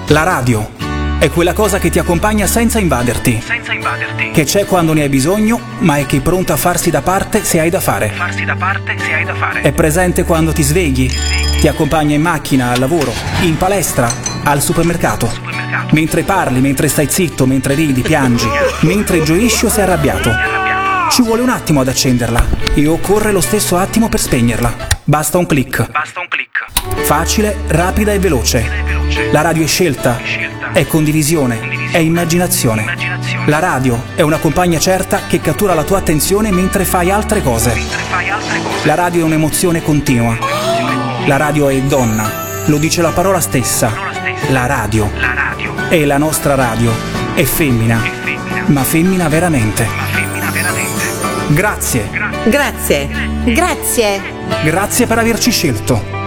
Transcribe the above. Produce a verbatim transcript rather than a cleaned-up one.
La radio è quella cosa che ti accompagna senza invaderti, senza invaderti, che c'è quando ne hai bisogno, ma è che è pronta a farsi da parte se hai da fare. farsi da parte se hai da fare. È presente quando ti svegli, ti accompagna in macchina, al lavoro, in palestra, al supermercato. Supermercato. Mentre parli, mentre stai zitto, mentre ridi, piangi, mentre gioisci o sei arrabbiato. Ci vuole un attimo ad accenderla e occorre lo stesso attimo per spegnerla. Basta un click. Basta un click. Facile, rapida e veloce. È veloce. La radio è scelta, Scelta. è condivisione, Condivisione. è immaginazione. Immaginazione. La radio è una compagna certa che cattura la tua attenzione mentre fai altre cose. Mentre fai altre cose. La radio è un'emozione continua. La radio è donna, lo dice la parola stessa. Parola stessa. La radio. La radio E la nostra radio è femmina, è femmina, ma femmina veramente. ma femmina veramente. Grazie, Grazie. Grazie. grazie per averci scelto.